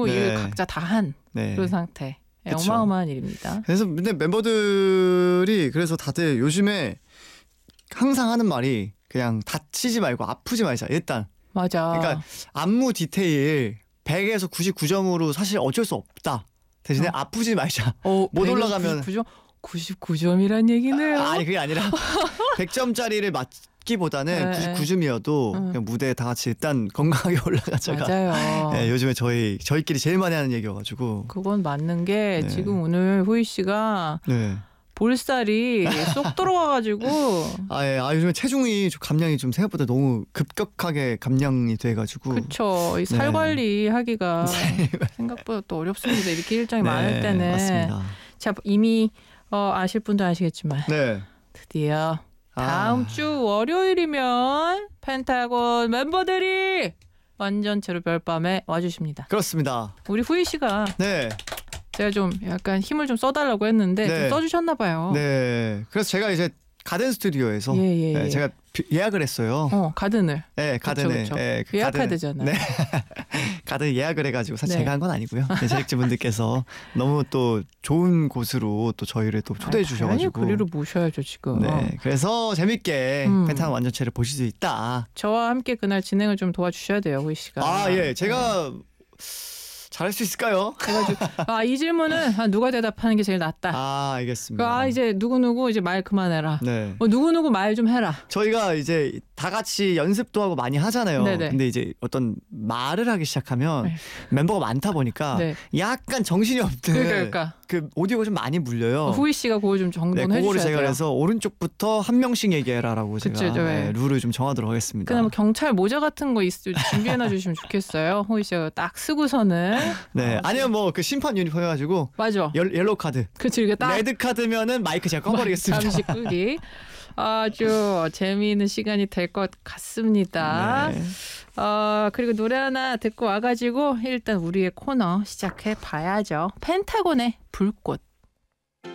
해가지고 네. 일 각자 다 한 네. 그런 상태. 네, 그쵸. 어마어마한 일입니다. 그래서 근데 멤버들이 그래서 다들 요즘에 항상 하는 말이 그냥 다치지 말고 아프지 말자. 일단 맞아. 그러니까 안무 디테일 100에서 99점으로 사실 어쩔 수 없다. 대신에 아프지 말자. 못 올라가면 99점이란 얘기네요. 아니 그게 아니라 100점짜리를 맞기보다는 네. 99점이어도 그냥 무대에 다 같이 일단 건강하게 올라가자가 맞아요. 네, 요즘에 저희끼리 제일 많이 하는 얘기여가지고 그건 맞는 게 네. 지금 오늘 후이 씨가 네. 볼살이 쏙 들어와가지고 요즘에 체중이 감량이 좀 생각보다 너무 급격하게 감량이 돼가지고 그쵸. 이 살 네. 관리하기가 생각보다 또 어렵습니다. 이렇게 일정이 많을 때는. 맞습니다. 자, 이미 아실 분도 아시겠지만 네. 드디어 다음 주 월요일이면 펜타곤 멤버들이 완전체로 별밤에 와주십니다. 그렇습니다. 우리 후이 씨가 네. 제가 좀 약간 힘을 좀 써달라고 했는데 네. 좀 써주셨나 봐요. 네. 그래서 제가 이제 가든 스튜디오에서 예. 제가 예약을 했어요. 가든을. 네, 가든에. 그쵸. 네, 예약해야 되잖아요. 네. 가든 예약을 해가지고 사실 네. 제가 한 건 아니고요. 제작진분들께서 너무 또 좋은 곳으로 또 저희를 또 초대해 주셔가지고. 그리로 모셔야죠 지금. 네, 그래서 재밌게 펜타곤 완전체를 보실 수 있다. 저와 함께 그날 진행을 좀 도와주셔야 돼요, 후이 씨가. 예, 제가 잘할 수 있을까요? 그래가지고 이 질문은 누가 대답하는 게 제일 낫다. 알겠습니다. 이제 누구 이제 말 그만해라. 네. 누구 말 좀 해라. 저희가 이제 다 같이 연습도 하고 많이 하잖아요. 네네. 근데 이제 어떤 말을 하기 시작하면 네. 멤버가 많다 보니까 네. 약간 정신이 없는 그러니까. 그 오디오가 좀 많이 물려요. 후이 씨가 그거 좀 정돈해 그거를 주셔야 제가 돼요. 그래서 오른쪽부터 한 명씩 얘기해라라고 그쵸, 제가 네. 룰을 좀 정하도록 하겠습니다. 그냥 뭐 경찰 모자 같은 거 준비해놔 주시면 좋겠어요. 후이 씨가 딱 쓰고서는. 네, 아니면 뭐 그 심판 유니폼 해가지고 맞아. 옐로우 카드, 그치 이게 딱 레드 카드면은 마이크 제가 꺼버리겠습니다. 잠시 끄기. 아주 재미있는 시간이 될 것 같습니다. 네. 그리고 노래 하나 듣고 와가지고 일단 우리의 코너 시작해 봐야죠. 펜타곤의 불꽃.